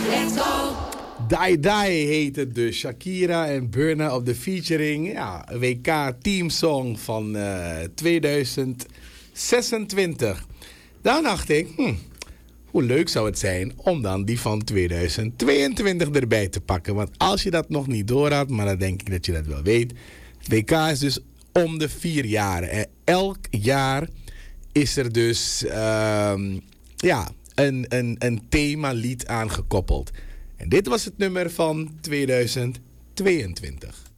Die Die heet het dus. Shakira en Burna op de featuring. Ja, WK teamsong van 2026. Dan dacht ik, hoe leuk zou het zijn om dan die van 2022 erbij te pakken. Want als je dat nog niet door had, maar dan denk ik dat je dat wel weet. Het WK is dus om de 4 jaar. En elk jaar is er dus een themalied aangekoppeld. En dit was het nummer van 2022.